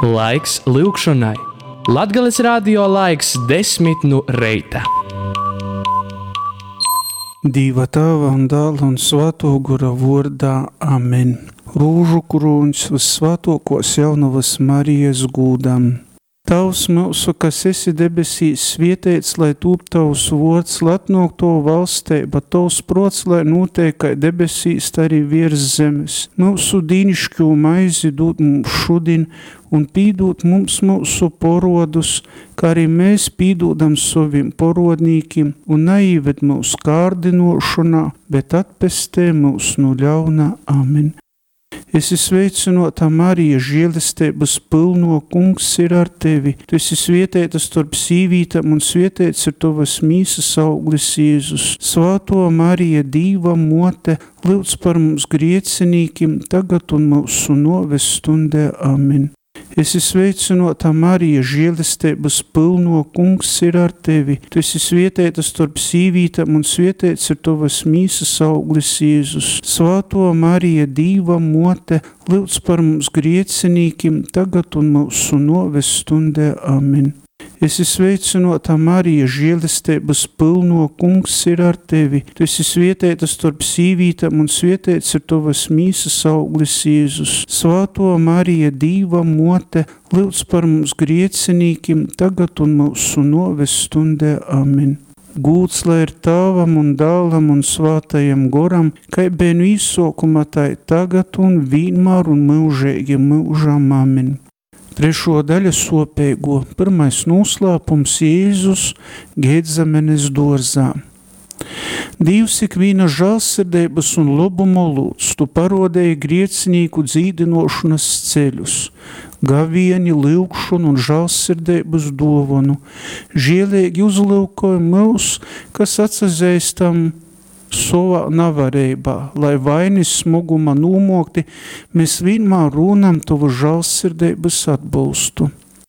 Laiks lūgšanai. Latgales radio laiks 10 no reita. Dieva Tēva un Dēla un Svēto Gara vārdā. Amen. Rūžu krūņus visvētākos jaunavas Marijas gūdam. Tavs mūsu, kas esi debesīs, svētīts, lai tūp tavs vārds, lai atnāk tava valstība, tavs prots, lai notiek kā debesīs, tā arī virs zemes. Mūsu dīnišķo maizi dod mums šodien, un pīdot mums mūsu porodus, kā arī mēs pīdodam saviem porodnīkiem, un neieved mūsu kārdinošanā, bet atpestē mūs no ļauna. Amen. Esi sveicinota Marija, žēlastības pilno, Kungs ir ar tevi. Tu esi svētīta starp sīvītām, un svētīts ir tavas mīsas auglis Jēzus. Svētā Marija, Dieva mote, lūdz par mums griecinīkiem, tagad un mūsu noves stundē. Amen. Esi sveicinota Marija, žēlastības pilno, Kungs ir ar tevi. Tu esi svētīta starp sīvītām, un svētīts ir tavas mīsas auglis Jēzus. Svētā Marija, Dieva mote, lūdz par mums griecinīkiem, tagad un mūsu noves stundē. Amen. Esi sveicinota Marija, žēlastības pilno, Kungs ir ar tevi. Tu esi svētīta starp sīvītām, un svētīts ir tavas mīsas auglis Jēzus. Svētā Marija, Dieva mote, lūdz par mums griecinīkiem, tagad un mūsu noves stundē. Amen. Gūts lai ir Tēvam un Dēlam un Svētajam Garam, kā bija no izsākuma, tā tagad un vienmēr un mūžīgi mūžam. Amen. Trešo daļa sopeigo. Pirmais noslēpums Jēzus Gēdzemenes dārzā. Dievs ikviena žēlsirdības un labumu lūdz, tu parodēji griecinīku dzīdinošanas ceļus, gavieni, lūgšanu un žēlsirdības dāvanu. Žēlīgi uzlūkoja mūs, kas atsazeistam savā navarībā, lai vainis smuguma nūmokti, mēs vienmēr runam tavu žēlsirdības atbalstu.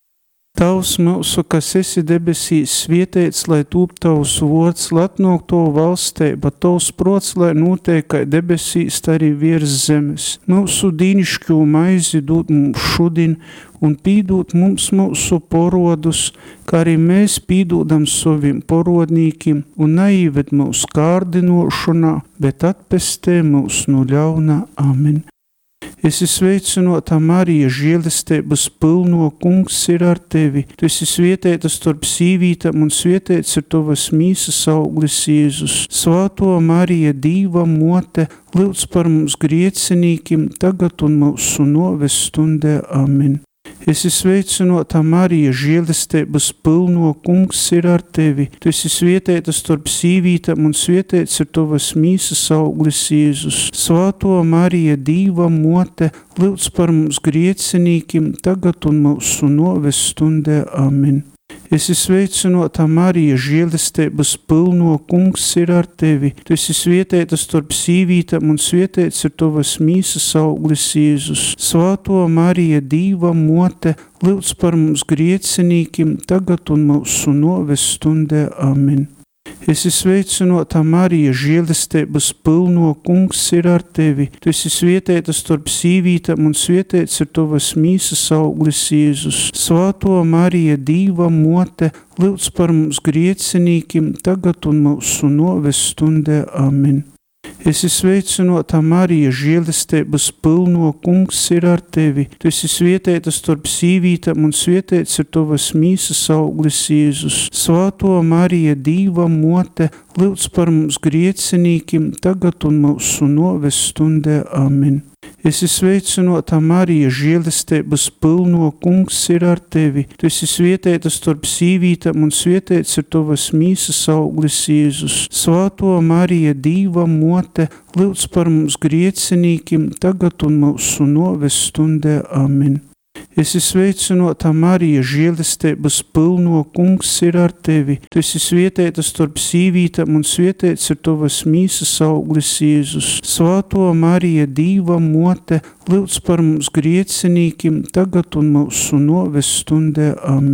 Tavs mūsu, kas esi debesīs, svētīts, lai tūp tavs vārds, lai atnāk tava valstība, tavs prots, lai notiek kā debesīs, tā arī virs zemes. Mūsu dīnišķo maizi dod mums šodien, un pīdot mums mūsu porodus, kā arī mēs pīdodam saviem porodnīkiem, un neieved mūsu kārdinošanā, bet atpestē mūs no ļauna. Amen. Esi sveicinota Marija, žēlastības pilno, Kungs ir ar tevi. Tu esi svētīta starp sīvītām, un svētīts ir tavas mīsas auglis Jēzus. Svētā Marija, Dieva mote, lūdz par mums griecinīkiem, tagad un mūsu noves stundē. Amen. Esi sveicinota Marija, žēlastības pilno, Kungs ir ar tevi. Tu esi svētīta starp sīvītām, un svētīts ir tavas mīsas auglis Jēzus. Svētā Marija, Dieva mote, lūdz par mums griecinīkiem, tagad un mūsu noves stundē. Amen. Esi sveicinota Marija, žēlastības pilno, Kungs ir ar tevi. Tu esi svētīta starp sīvītām, un svētīts ir tavas mīsas auglis Jēzus. Svētā Marija, Dieva mote, lūdz par mums griecinīkiem, tagad un mūsu noves stundē. Amen. Esi sveicinota Marija, žēlastības pilno, Kungs ir ar tevi. Tu esi svētīta starp sīvītām, un svētīts ir tavas mīsas auglis Jēzus. Svētā Marija, Dieva mote, lūdz par mums griecinīkiem, tagad un mūsu noves stundē. Amen. Esi sveicinota Marija, žēlastības pilno, Kungs ir ar tevi. Tu esi svētīta starp sīvītām, un svētīts ir tavas mīsas auglis Jēzus. Svētā Marija, Dieva mote, lūdz par mums griecinīkiem, tagad un mūsu noves stundē. Amen. Esi sveicinota Marija, žēlastības pilno, Kungs ir ar tevi. Tu esi svētīta starp sīvītām, un svētīts ir tavas mīsas auglis Jēzus. Svētā Marija, Dieva mote, lūdz par mums griecinīkiem, tagad un mūsu noves stundē. Amen. Esi sveicinota Marija, žēlastības pilno, Kungs ir ar tevi. Tu esi svētīta starp sīvītām, un svētīts ir tavas mīsas auglis Jēzus. Svētā Marija, Dieva mote, lūdz par mums griecinīkiem, tagad un mūsu noves stundē. Amen.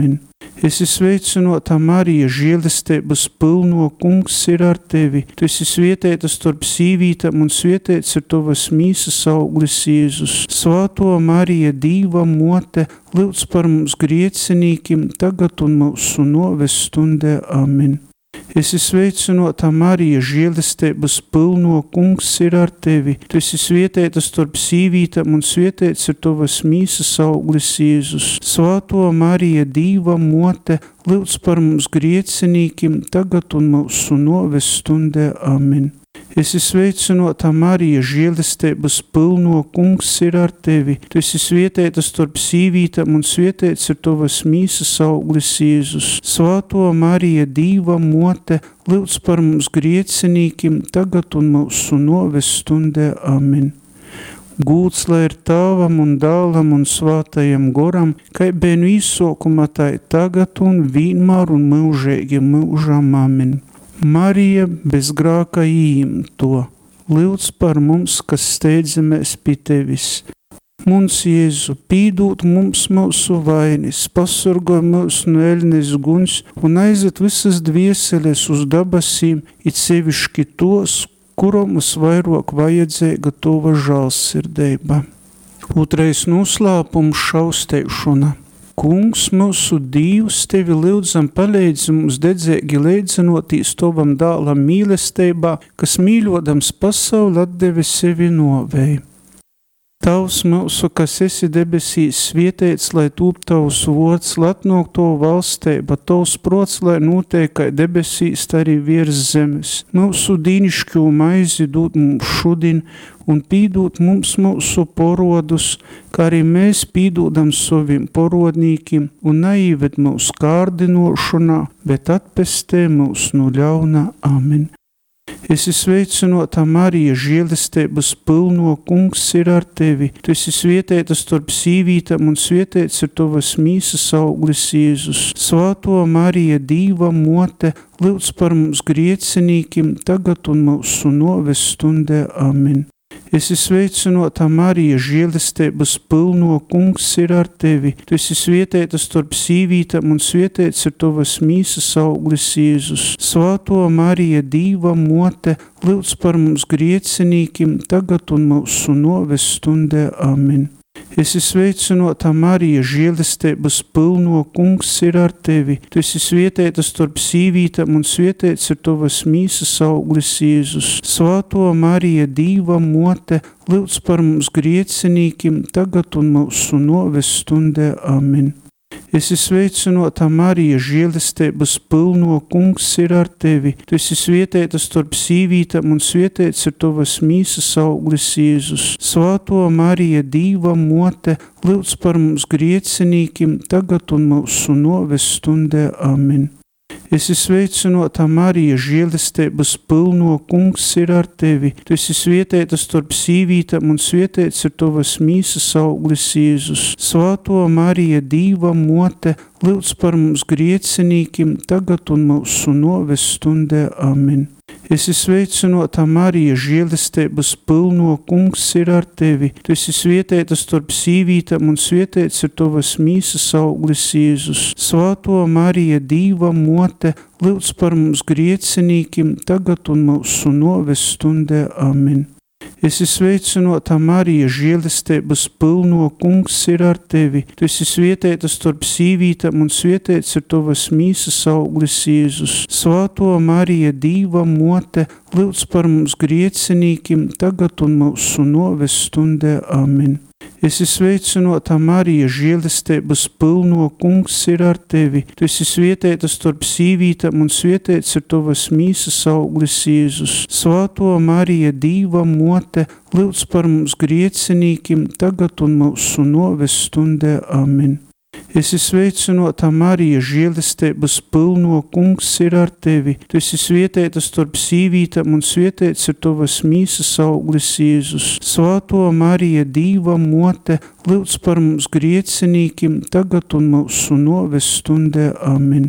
Esi sveicināta, Marija, žēlastības pilno, Kungs ir ar tevi. Tu esi svētīta starp sīvītēm, un svētīts ir tavas mīsas auglis, Jēzus. Svāto Marija, Dīva mote, lūdz par mums griecinīkim, tagad un mūsu noves stundē. Amen. Esi sveicināta, Marija, žēlastības pilno, Kungs ir ar tevi. Tu esi svētīta starp sīvītēm, un svētīts ir tavas mīsas auglis, Jēzus. Svāto Marija, Dīva mote, lūdz par mums griecinīkim, tagad un mūsu noves stundē. Amen. Esi sveicināta, Marija, žēlastības pilno, Kungs ir ar tevi. Tu esi svētīta starp sīvītēm, un svētīts ir tavas mīsas auglis, Jēzus. Svāto Marija, Dīva mote, lūdz par mums griecinīkim, tagad un mūsu noves stundē. Amen. Gūts lai ir Tēvam un Dēlam un Svētajam Goram, kai biju īsākumā, tai tagad un vienmēr un mūžīgi mūžam. Amen. Marija bez grāka īimto, lūdz par mums, kas steidzamies pie tevis. Mums, Jēzu, pīdūt mums mūsu vainis, pasargāj mūs no ēļnes guņs un aiziet visas dvieseles uz dabasīm, it sevišķi tos, kuram mums vairāk vajadzīga tova žēlsirdība. Otrais noslēpums - šausteišana. Kungs, mūsu Dievs, tevi lūdzam palīdzi mums dedzīgi līdzinotīs tovam dālam mīlestībā, kas mīļodams pasauli atdeve sevi novēji. Tavs mūsu, kas esi debesīs, svētīts, lai tūp tavs vārds, lai atnāk to valstība, tavs prots, lai notiek kā debesīs, tā arī virs zemes. Mūsu dīnišķo maizi dod mums šodien, un pīdūt mums mūsu porodus, kā arī mēs pīdodam saviem porodnīkim, un neīved mūs kārdinošanā, bet atpestē mūs no ļauna. Amen. Esi sveicināta, Marija, žēlastības pilno, Kungs ir ar tevi. Tu esi svētīta starp sīvītēm, un svētīts ir tavas mīsas auglis, Jēzus. Svāto Marija, Dīva mote, lūdz par mums griecinīkim, tagad un mūsu noves stundē. Amen. Esi sveicināta, Marija, žēlastības pilno, Kungs ir ar tevi. Tu esi svētīta starp sīvītēm, un svētīts ir tavas mīsas auglis, Jēzus. Svāto Marija, Dīva mote, lūdz par mums griecinīkim, tagad un mūsu noves stundē. Amen. Esi sveicināta, Marija, žēlastības pilno, Kungs ir ar tevi. Tu esi svētīta starp sīvītēm, un svētīts ir tavas mīsas auglis, Jēzus. Svāto Marija, Dīva mote, lūdz par mums griecinīkim, tagad un mūsu noves stundē. Amen. Esi sveicināta, Marija, žēlastības pilno, Kungs ir ar tevi. Tu esi svētīta starp sīvītēm, un svētīts ir tavas mīsas auglis, Jēzus. Svāto Marija, Dīva mote, lūdz par mums griecinīkim, tagad un mūsu noves stundē. Amen. Esi sveicināta, Marija, žēlastības pilno, Kungs ir ar tevi. Tu esi svētīta starp sīvītēm, un svētīts ir tavas mīsas auglis, Jēzus. Svāto Marija, Dīva mote, lūdz par mums griecinīkim, tagad un mūsu noves stundē. Amen. Esi sveicināta, Marija, žēlastības pilno, Kungs ir ar tevi. Tu esi svētīta starp sīvītēm, un svētīts ir tavas mīsas auglis, Jēzus. Svāto Marija, Dīva mote, lūdz par mums griecinīkim, tagad un mūsu noves stundē. Amen. Esi sveicināta, Marija, žēlastības pilno, Kungs ir ar tevi. Tu esi svētīta starp sīvītēm, un svētīts ir tavas mīsas auglis, Jēzus. Svāto Marija, Dīva mote, lūdz par mums griecinīkim, tagad un mūsu noves stundē. Amen. Esi sveicināta, Marija, žēlastības pilno, Kungs ir ar tevi. Tu esi svētīta starp sīvītēm, un svētīts ir tavas mīsas auglis, Jēzus. Svāto Marija, Dīva mote, lūdz par mums griecinīkim, tagad un mūsu noves stundē. Amen. Esi sveicināta, Marija, žēlastības pilno, Kungs ir ar tevi. Tu esi svētīta starp sīvītēm, un svētīts ir tavas mīsas auglis, Jēzus. Svāto Marija, Dīva mote, lūdz par mums griecinīkim, tagad un mūsu noves stundē. Amen.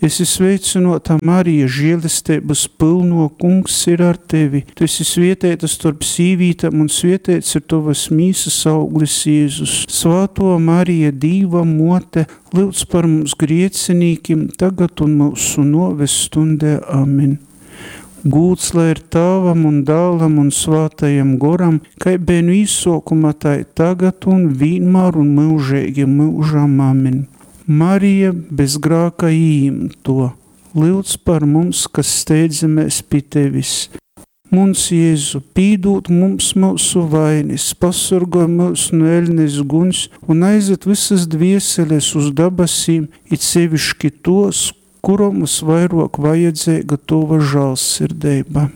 Esi sveicinota Marija, žēlistības pilno, Kungs ir ar tevi. Tu esi svētīta starp sīvītēm un svētīts ir tavas mīsas auglis Jēzus. Svāto Marija, Dīva mote, lūdz par mums griecinīkim, tagad un mūsu noves stundē. Amen. Gūts lai ir Tāvam un Dēlam un Svātajam Goram, kai bēnu īsokumā tai tagad un vienmēr un mūžīgi mūžam. Amen. Marija bez grāka īimto, lūdz par mums, kas steidzamies pie tevis. Mums, Jēzu, pīdūt mums mūsu vainis, pasargoj mūs no ēļnes guņs un aizet visas dvieseles uz dabasīm, it sevišķi tos, kuram mums vairāk vajadzīga tova žēlsirdība.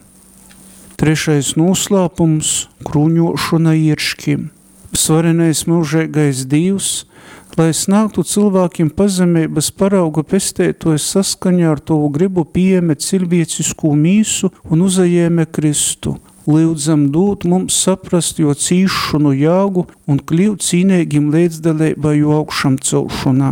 Trešais noslēpums – krūņošana iečkiem. Svarenais mūžīgais Dievs, lai snāktu cilvēkiem pazemības parauga pestētojas saskaņā ar tavu gribu pieejame cilvēcisku mīsu un uzajēme Kristu. Lūdzam dūt mums saprast jo cīšanu jāgu un kļūt cīnīgim līdzdalībā jo augšam celšanā.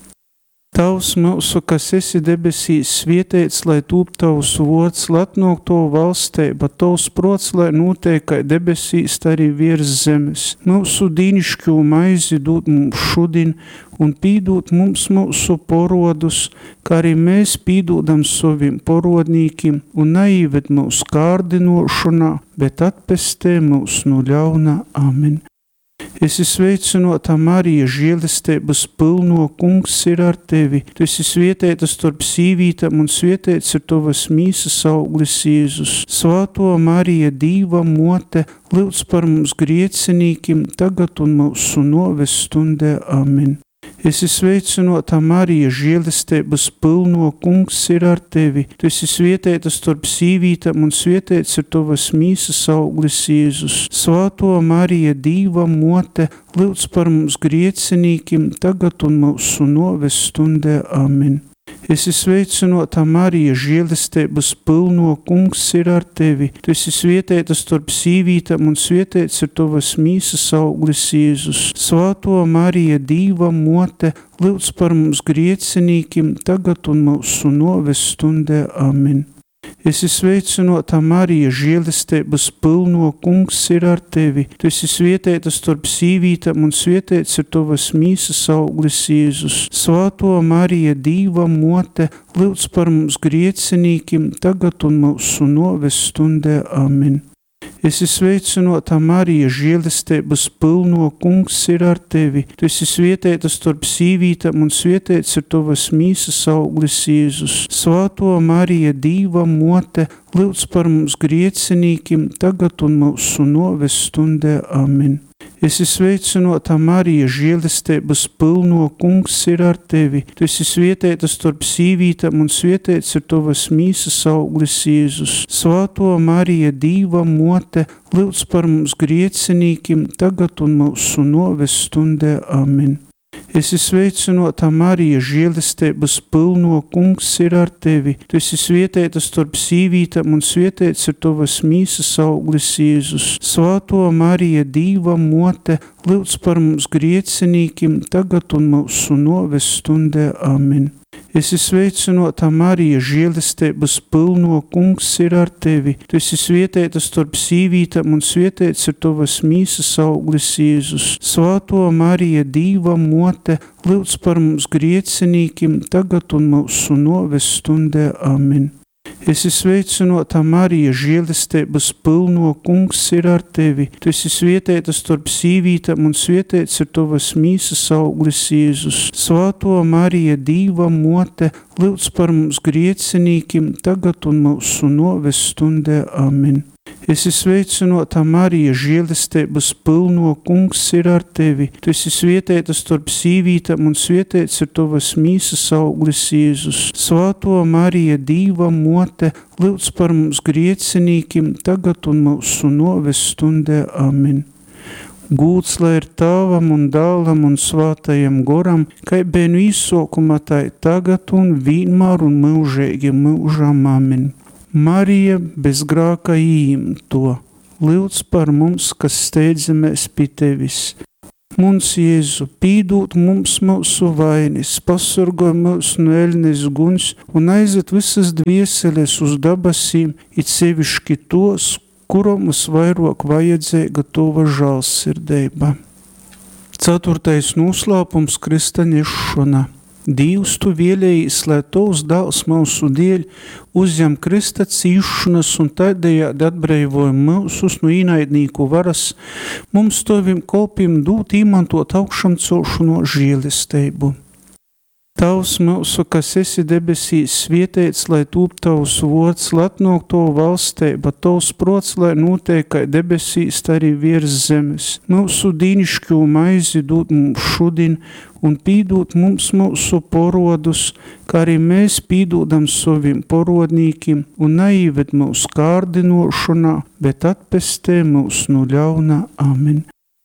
Tavs mūsu, kas esi debesīs, svētīts, lai tūp tavs vārds, lai atnāk tavu valstība, tavs prots, lai notiek kā debesīs, tā arī virs zemes. Mūsu dīnišķo maizi dod mums šodien un pīdot mums mūsu porodus, kā arī mēs pīdodam saviem porodnīkim un neieved mūs kārdinošanā, bet atpestē mūs no ļauna. Amen. Esi sveicinota Marija, žēlistības pilno, Kungs ir ar tevi. Tu esi svētīta starp sīvītēm un svētīts ir tavas mīsas auglis Jēzus. Svāto Marija, Dīva mote, lūdz par mums griecinīkim, tagad un mūsu noves stundē. Amen. Esi sveicinota Marija, žēlistības pilno, Kungs ir ar tevi. Tu esi svētīta starp sīvītēm un svētīts ir tavas mīsas auglis Jēzus. Svāto Marija, Dīva mote, lūdz par mums griecinīkim, tagad un mūsu noves stundē. Amen. Esi sveicinota Marija, žēlistības pilno, Kungs ir ar tevi. Tu esi svētīta starp sīvītēm un svētīts ir tavas mīsas auglis Jēzus. Svāto Marija, Dīva mote, lūdz par mums griecinīkim, tagad un mūsu noves stundē. Amen. Esi sveicinota Marija, žēlistības pilno, Kungs ir ar tevi. Tu esi svētīta starp sīvītēm un svētīts ir tavas mīsas auglis Jēzus. Svāto Marija, Dīva mote, lūdz par mums griecinīkim, tagad un mūsu noves stundē. Amen. Esi sveicinota Marija, žēlistības pilno, Kungs ir ar tevi. Tu esi svētīta starp sīvītēm un svētīts ir tavas mīsas auglis Jēzus. Svāto Marija, Dīva mote, lūdz par mums griecinīkim, tagad un mūsu noves stundē. Amen. Esi sveicinota Marija, žēlistības pilno, Kungs ir ar tevi. Tu esi svētīta starp sīvītēm un svētīts ir tavas mīsas auglis Jēzus. Svāto Marija, Dīva mote, lūdz par mums griecinīkim, tagad un mūsu noves stundē. Amen. Esi sveicinota Marija, žēlistības pilno, Kungs ir ar tevi. Tu esi svētīta starp sīvītēm un svētīts ir tavas mīsas auglis Jēzus. Svāto Marija, Dīva mote, lūdz par mums griecinīkim, tagad un mūsu noves stundē. Amen. Esi sveicinota Marija, žēlistības pilno, Kungs ir ar tevi. Tu esi svētīta starp sīvītēm un svētīts ir tavas mīsas auglis Jēzus. Svāto Marija, Dīva mote, lūdz par mums griecinīkim, tagad un mūsu noves stundē. Amen. Esi sveicinota Marija, žēlistības pilno, Kungs ir ar tevi. Tu esi svētīta starp sīvītēm un svētīts ir tavas mīsas auglis Jēzus. Svāto Marija, Dīva mote, lūdz par mums griecinīkim, tagad un mūsu noves stundē. Amen. Esi sveicinota Marija, žēlistības pilno, Kungs ir ar tevi. Tu esi svētīta starp sīvītēm un svētīts ir tavas mīsas auglis Jēzus. Svāto Marija, Dīva mote, lūdz par mums griecinīkim, tagad un mūsu noves stundē. Amen. Gūts lai ir Tāvam un Dēlam un Svātajam Goram, kai bēnu īsokumā tai tagad un vienmēr un mūžīgi mūžam. Amen. Marija bez grāka īimto, lūdz par mums, kas steidzamies pie tevis. Mums Jēzu, pīdūt mums mūsu vainis, pasargoj mūs no ēļnes guns un aizved visas dvieseles uz dabasīm, it sevišķi tos, kuram mums vairāk vajadzēja tova žēlsirdība. 4. noslēpums kristaņiešana. Dievs tu vēlējis, lai tavs dēls mūsu dēļ uzņem krista cīšanas un tādējādi atbrīvoja mūsus no īnaidnīku varas, mums tovim kolpim dūt īmantot augšam celšanu žēlestību. Tavs mūsu, kas esi debesīs, svētīts, lai tūp tavs vārds, lai atnāk tavu valstība, tavs prots, lai notiek kā debesīs, tā arī virs zemes. Mūsu dīnišķo maizi dod mums šodien un pīdot mums mūsu porodus, kā arī mēs pīdodam saviem porodnīkiem, un neieved mūs kārdinošanā, bet atpestē mūs no ļauna. Amen.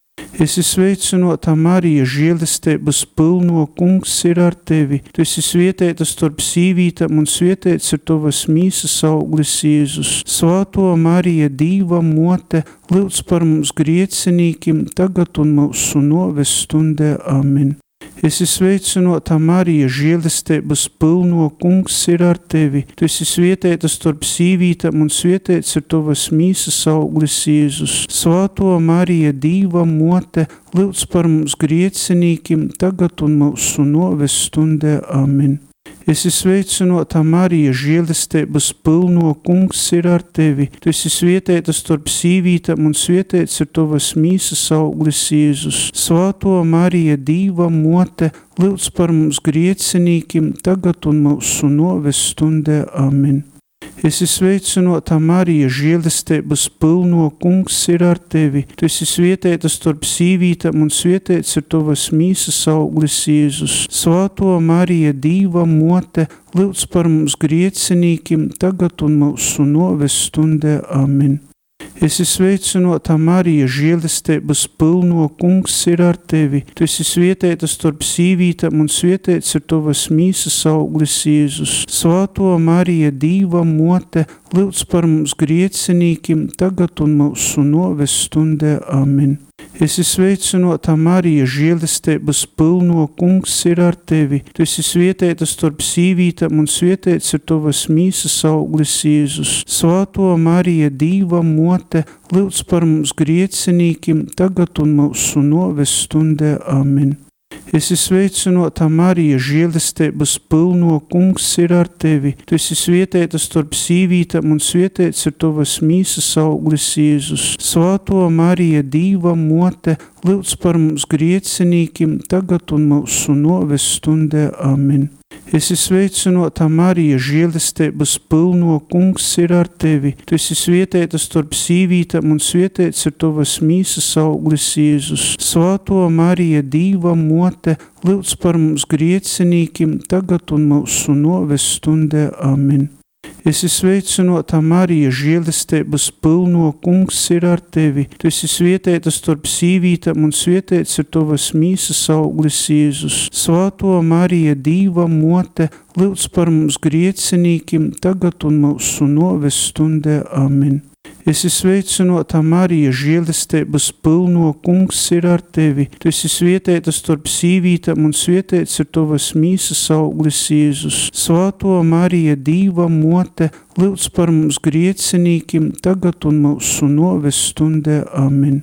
Esi sveicinota Marija, žēlestības pilno, Kungs ir ar tevi. Tu esi svētīta starp sīvītām un svētīts ir tavas mīsas auglis Jēzus. Svāto Marija, Dīva mote, lūdz par mums griecinīkim, tagad un mūsu noves stundē. Amen. Esi sveicinota Marija, žēlestības pilno, Kungs ir ar tevi. Tu esi svētīta starp sīvītām un svētīts ir tavas mīsas auglis Jēzus. Svāto Marija, Dīva mote, lūdz par mums griecinīkim, tagad un mūsu noves stundē. Amen. Esi sveicinota Marija, žēlestības pilno, Kungs ir ar tevi. Tu esi svētīta starp sīvītām un svētīts ir tavas mīsas auglis Jēzus. Svāto Marija, Dīva mote, lūdz par mums griecinīkim, tagad un mūsu noves stundē. Amen. Esi sveicinota Marija, žēlestības pilno, Kungs ir ar tevi. Tu esi svētīta starp sīvītām un svētīts ir tavas mīsas auglis Jēzus. Svāto Marija, Dīva mote, lūdz par mums griecinīkim, tagad un mūsu noves stundē. Amen. Esi sveicinota Marija, žēlestības pilno, Kungs ir ar tevi. Tu esi svētīta starp sīvītām un svētīts ir tavas mīsas auglis Jēzus. Svāto Marija, Dīva mote, lūdz par mums griecinīkim, tagad un mūsu noves stundē. Amen. Esi sveicinota Marija, žēlestības pilno, Kungs ir ar tevi. Tu esi svētīta starp sīvītām un svētīts ir tavas mīsas auglis Jēzus. Svāto Marija, Dīva mote, lūdz par mums griecinīkim, tagad un mūsu noves stundē. Amen. Esi sveicinota Marija, žēlestības pilno, Kungs ir ar tevi. Tu esi svētīta starp sīvītām un svētīts ir tavas mīsas auglis Jēzus. Svāto Marija, Dīva mote, lūdz par mums griecinīkim, tagad un mūsu noves stundē. Amen. Esi sveicinota Marija, žēlestības pilno, Kungs ir ar tevi. Tu esi svētīta starp sīvītām un svētīts ir tavas mīsas auglis Jēzus. Svāto Marija, Dīva mote, lūdz par mums griecinīkim, tagad un mūsu noves stundē. Amen. Esi sveicinota Marija, žēlestības pilno, Kungs ir ar tevi. Tu esi svētīta starp sīvītām un svētīts ir tavas mīsas auglis Jēzus. Svāto Marija, Dīva mote, lūdz par mums griecinīkim, tagad un mūsu noves stundē. Amen. Esi sveicinota Marija, žēlestības pilno, Kungs ir ar tevi. Tu esi svētīta starp sīvītām un svētīts ir tavas mīsas auglis Jēzus. Svāto Marija, Dīva mote, lūdz par mums griecinīkim, tagad un mūsu noves stundē. Amen.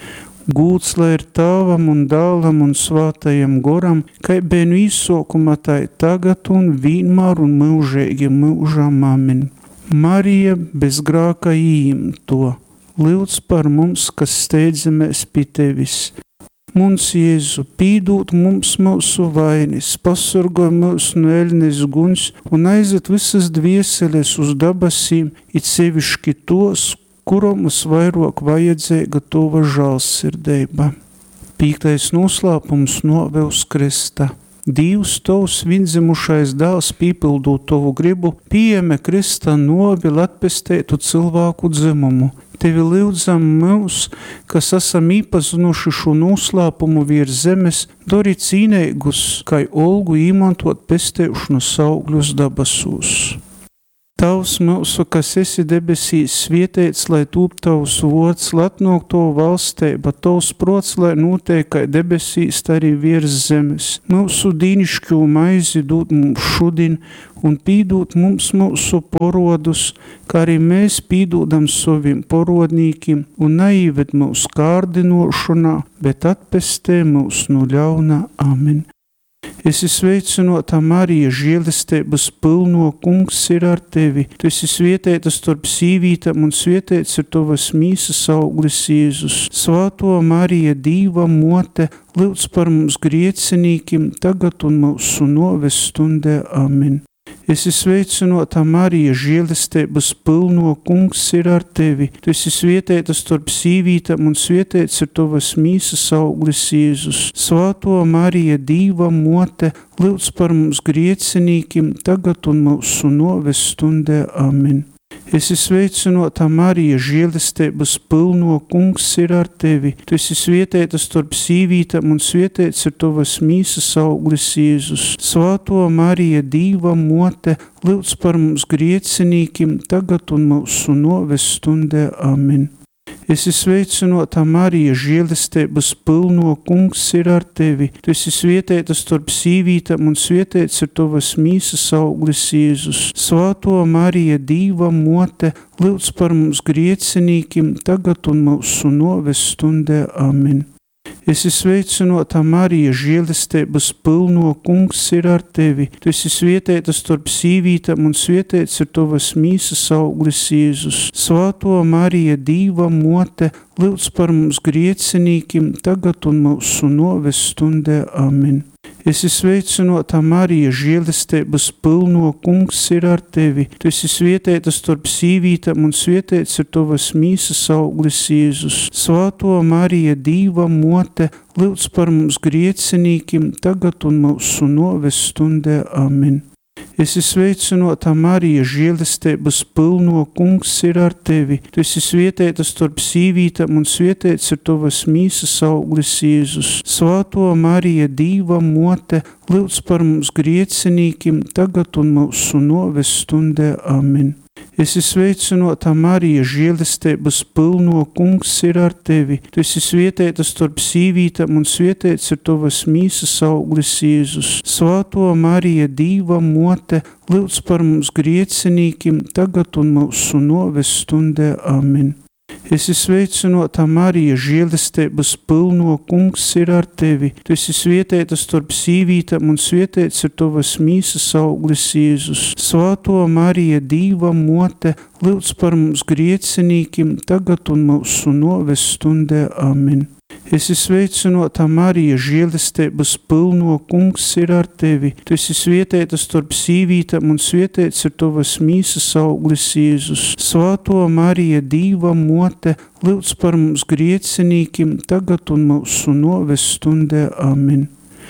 Gūts lai ir Tēvam un Dēlam un Svētajam Goram, kai bija no īsākuma tā tagad un vienmēr un mūžīgi mūžam. Amen. Marija bez grāka īimto, lūdz par mums, kas steidzamies pie tevis. Mums Jēzu, pīdūt mums mūsu vainis, pasargoj mūs no ēļnes guns un aizved visas dvieseles uz dabasīm, it sevišķi tos, kuram mums vairāk vajadzēja tova žēlsirdība. 5. noslēpums novēls Krista. Dievs, tavs viendzimušais dēls, pīpildot tavu gribu, pieņem Krista novi, lai atpestētu cilvēku dzimumu. Tevi lūdzam mūs, kas esam īpazinuši šo noslēpumu virs zemes, dori cīnīgus, kai olgu īmantot pestēšanas augļus dabasūs. Tavs mūsu, kas esi debesīs, svētīts, lai tūp tavs vārds, lai atnāk to valstība, tavs prots, lai notiek kā debesīs, tā arī virs zemes. Mūsu dīnišķo maizi dod mums šodien, un pīdot mums mūsu porodus, kā arī mēs pīdodam saviem porodnīkiem, un neieved mūsu kārdinošanā, bet atpestē mūs no ļauna. Amen. Esi sveicinota Marija, žēlastības pilno, Kungs ir ar tevi. Tu esi svētīta starp sīvītām, un svētīts ir tavas mīsas auglis Jēzus. Svāto Marija, Dīva mote, lūdz par mums griecinīkim, tagad un mūsu noves stundē. Amen. Esi sveicinota Marija, žēlastības pilno, Kungs ir ar tevi. Tu esi svētīta starp sīvītām, un svētīts ir tavas mīsas auglis Jēzus. Svāto Marija, Dīva mote, lūdz par mums griecinīkim, tagad un mūsu noves stundē. Amen. Esi sveicinota Marija, žēlastības pilno, Kungs ir ar tevi. Tu esi svētīta starp sīvītām, un svētīts ir tavas mīsas auglis Jēzus. Svāto Marija, Dīva mote, lūdz par mums griecinīkim, tagad un mūsu noves stundē. Amen. Esi sveicinota Marija, žēlastības pilno, Kungs ir ar tevi. Tu esi svētīta starp sīvītām, un svētīts ir tavas mīsas auglis Jēzus. Svāto Marija, Dīva mote, lūdz par mums griecinīkim, tagad un mūsu noves stundē. Amen. Esi sveicinota Marija, žēlastības pilno, Kungs ir ar tevi. Tu esi svētīta starp sīvītām, un svētīts ir tavas mīsas auglis Jēzus. Svāto Marija, Dīva mote, lūdz par mums griecinīkim, tagad un mūsu noves stundē. Amen. Esi sveicinota Marija, žēlastības pilno, Kungs ir ar tevi. Tu esi svētīta starp sīvītām, un svētīts ir tavas mīsas auglis Jēzus. Svāto Marija, Dīva mote, lūdz par mums griecinīkim, tagad un mūsu noves stundē. Amen. Esi sveicinota Marija, žēlastības pilno, Kungs ir ar tevi. Tu esi svētīta starp sīvītām, un svētīts ir tavas mīsas auglis Jēzus. Svāto Marija, Dīva mote, lūdz par mums griecinīkim, tagad un mūsu noves stundē. Amen. Esi sveicinota Marija, žēlastības pilno, Kungs ir ar tevi. Tu esi svētīta starp sīvītām, un svētīts ir tavas mīsas auglis Jēzus. Svāto Marija, Dīva mote, lūdz par mums griecinīkim, tagad un mūsu noves stundē. Amen. Esi sveicinota Marija, žēlastības pilno, Kungs ir ar tevi. Tu esi svētīta starp sīvītām, un svētīts ir tavas mīsas auglis Jēzus. Svāto Marija, Dīva mote, lūdz par mums griecinīkim, tagad un mūsu noves stundē. Amen. Esi sveicinota Marija, žēlastības pilno, Kungs ir ar tevi. Tu esi svētīta starp sīvītām, un svētīts ir tavas mīsas auglis Jēzus. Svāto Marija, Dīva mote, lūdz par mums griecinīkim, tagad un mūsu noves stundē. Amen.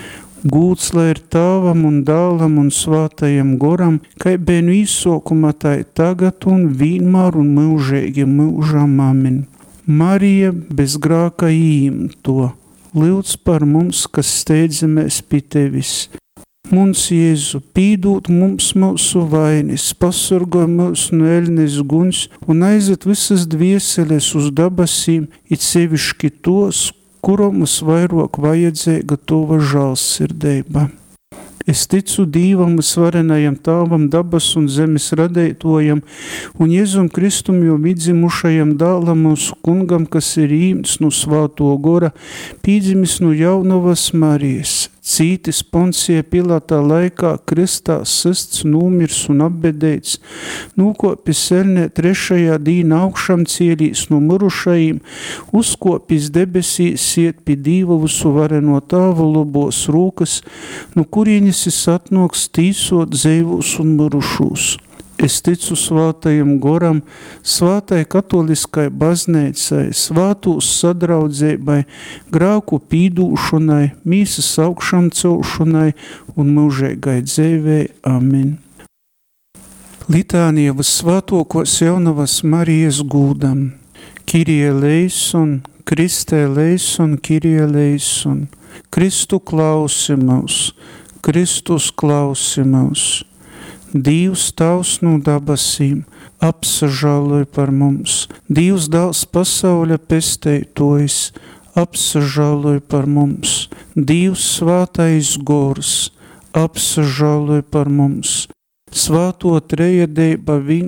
Gūts lai ir Tēvam un Dēlam un Svētajam Goram, kā bija no īsākuma, tā tagad un vienmēr un mūžīgi mūžam. Amen. Marija bez grāka īimto, lūdz par mums, kas steidzamies pie tevis. Mums, Jēzu, pīdūt mums mūsu vainis, pasargoj mūs no ēļnes guņs un aizved visas dvieseles uz dabasīm, it sevišķi tos, kuram mums vairāk vajadzēga tova žēlsirdība. Es ticu Dīvam, visvarenajam Tēvam, dabas un zemes radētojam, un Jēzum Kristum jau vidzimušajam dēlam mūsu kungam, kas ir īmts no Svāto Gora, pīdzimis no jaunavas Marijas, cītis Poncija Pilāta laikā, kristā sists, nūmirs un apbedēts, nūkopis elnē trešajā dīna augšam cielīs no mirušajiem, uzkopis debesīs, iet pie Dīva visuvareno Tēva lobos rūkas, no kurienes es atnoks tīsot dzīvus un mirušūs. Es ticu Svātajam Goram, Svātai katoliskai baznīcai, svātūs sadraudzībai, grāku pīdūšanai, mīsas augšam celšanai un mūžīgai dzīvei. Amen. Litānija vissvātokos jaunavas Marijas gūdam. Kyrie eleison, Kriste eleison, Kyrie eleison. Kristu klausi mūs, Kristus klausi mūs. Dievs Tavs no dabasīm, apsažāloj par mums. Dievs Dāls pasauļa pesteitojs, apsažāloj par mums. Dievs Svātais Gors, apsažāloj par mums. Svāto trejadeiba